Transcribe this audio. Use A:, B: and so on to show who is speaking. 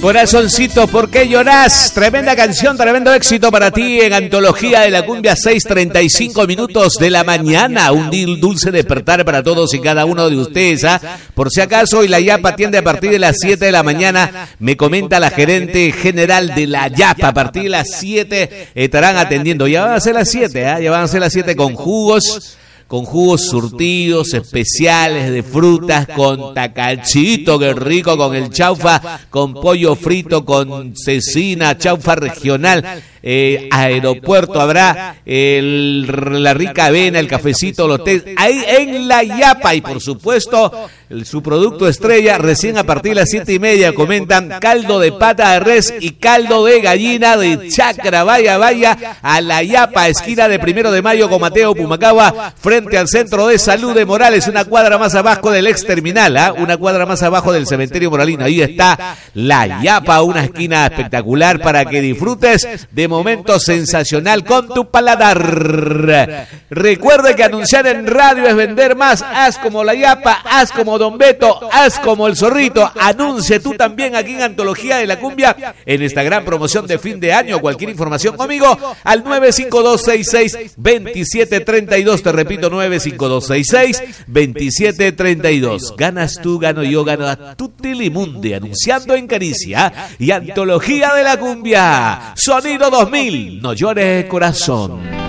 A: Corazoncito, ¿por qué llorás? Tremenda canción, tremendo éxito para ti en Antología de la Cumbia, 6:35 minutos de la mañana. Un dulce despertar para todos y cada uno de ustedes. Por si acaso, hoy la Yapa atiende a partir de las 7 de la mañana. Me comenta la gerente general de la Yapa. A partir de las 7 estarán atendiendo. Ya van a ser las 7, ya van a ser las 7 con jugos surtidos especiales de frutas, con tacachito, que rico, con el chaufa, con pollo frito, con cecina, chaufa regional. Aeropuerto habrá la rica avena, el cafecito, los tés, ahí en la Yapa. Y por supuesto, su producto estrella, recién a partir de las 7:30, comentan caldo de pata de res y caldo de gallina de chacra. Vaya a la Yapa, esquina de 1 de Mayo con Mateo Pumacagua, frente al Centro de Salud de Morales, una cuadra más abajo del ex terminal, una cuadra más abajo del cementerio moralino. Ahí está la Yapa, una esquina espectacular para que disfrutes de momento sensacional con tu paladar. Recuerde que anunciar en radio es vender más. Haz como la Yapa, haz como Don Beto, haz como el Zorrito. Anuncie tú también aquí en Antología de la Cumbia en esta gran promoción de fin de año. Cualquier información conmigo al 95266-2732. Te repito, 95266-2732. Ganas tú, gano yo, gano a Tutilimundi, anunciando en Caricia y Antología de la Cumbia. Sonido 2000, no llores corazón.